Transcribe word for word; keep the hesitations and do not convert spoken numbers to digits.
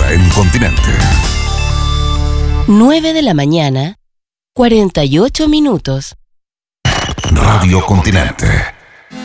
hora en Continente. nueve de la mañana, cuarenta y ocho minutos. Radio Continente.